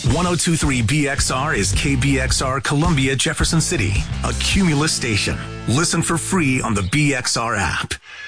1023 BXR is KBXR Columbia, Jefferson City, a Cumulus station. Listen for free on the BXR app.